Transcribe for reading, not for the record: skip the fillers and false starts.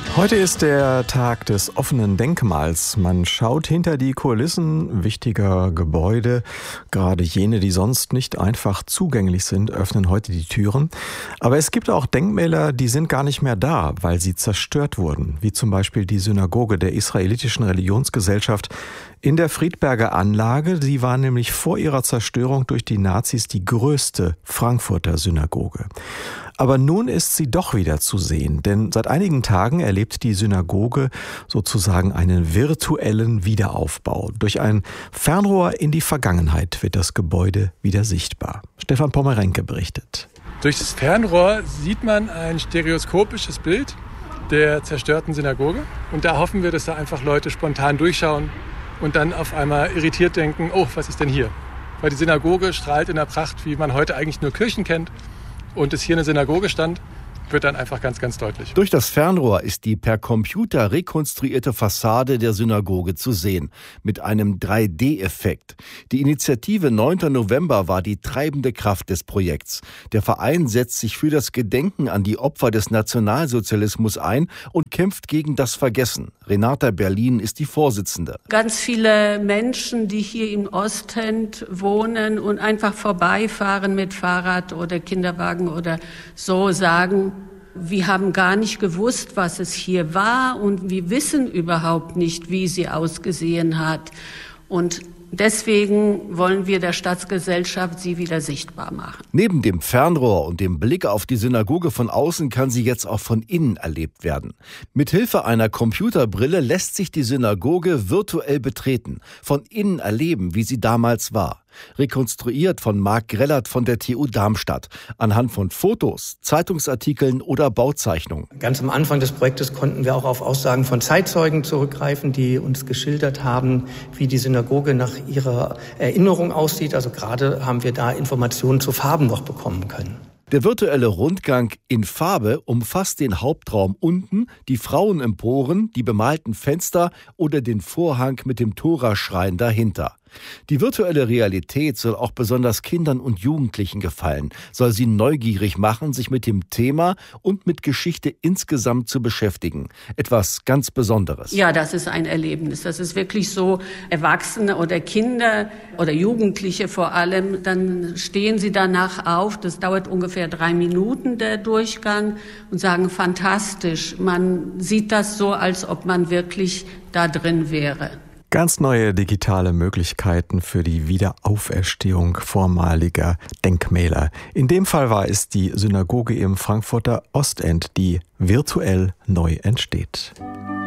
Heute ist der Tag des offenen Denkmals. Man schaut hinter die Kulissen wichtiger Gebäude. Gerade jene, die sonst nicht einfach zugänglich sind, öffnen heute die Türen. Aber es gibt auch Denkmäler, die sind gar nicht mehr da, weil sie zerstört wurden. Wie zum Beispiel die Synagoge der israelitischen Religionsgesellschaft in der Friedberger Anlage. Sie war nämlich vor ihrer Zerstörung durch die Nazis die größte Frankfurter Synagoge. Aber nun ist sie doch wieder zu sehen, denn seit einigen Tagen erlebt die Synagoge sozusagen einen virtuellen Wiederaufbau. Durch ein Fernrohr in die Vergangenheit wird das Gebäude wieder sichtbar. Stefan Pommerenke berichtet. Durch das Fernrohr sieht man ein stereoskopisches Bild der zerstörten Synagoge. Und da hoffen wir, dass da einfach Leute spontan durchschauen und dann auf einmal irritiert denken, oh, was ist denn hier? Weil die Synagoge strahlt in der Pracht, wie man heute eigentlich nur Kirchen kennt. Und es hier eine Synagoge stand, wird dann einfach ganz, ganz deutlich. Durch das Fernrohr ist die per Computer rekonstruierte Fassade der Synagoge zu sehen, mit einem 3D-Effekt. Die Initiative 9. November war die treibende Kraft des Projekts. Der Verein setzt sich für das Gedenken an die Opfer des Nationalsozialismus ein und kämpft gegen das Vergessen. Renata Berlin ist die Vorsitzende. Ganz viele Menschen, die hier im Ostend wohnen und einfach vorbeifahren mit Fahrrad oder Kinderwagen oder so, sagen, wir haben gar nicht gewusst, was es hier war und wir wissen überhaupt nicht, wie sie ausgesehen hat. Und deswegen wollen wir der Stadtgesellschaft sie wieder sichtbar machen. Neben dem Fernrohr und dem Blick auf die Synagoge von außen kann sie jetzt auch von innen erlebt werden. Mithilfe einer Computerbrille lässt sich die Synagoge virtuell betreten, von innen erleben, wie sie damals war. Rekonstruiert von Marc Grellert von der TU Darmstadt, anhand von Fotos, Zeitungsartikeln oder Bauzeichnungen. Ganz am Anfang des Projektes konnten wir auch auf Aussagen von Zeitzeugen zurückgreifen, die uns geschildert haben, wie die Synagoge nach ihrer Erinnerung aussieht. Also gerade haben wir da Informationen zu Farben noch bekommen können. Der virtuelle Rundgang in Farbe umfasst den Hauptraum unten, die Frauenemporen, die bemalten Fenster oder den Vorhang mit dem Toraschrein dahinter. Die virtuelle Realität soll auch besonders Kindern und Jugendlichen gefallen, soll sie neugierig machen, sich mit dem Thema und mit Geschichte insgesamt zu beschäftigen. Etwas ganz Besonderes. Ja, das ist ein Erlebnis. Das ist wirklich so, Erwachsene oder Kinder oder Jugendliche vor allem, dann stehen sie danach auf, das dauert ungefähr 3 Minuten, der Durchgang, und sagen, fantastisch. Man sieht das so, als ob man wirklich da drin wäre. Ganz neue digitale Möglichkeiten für die Wiederauferstehung vormaliger Denkmäler. In dem Fall war es die Synagoge im Frankfurter Ostend, die virtuell neu entsteht.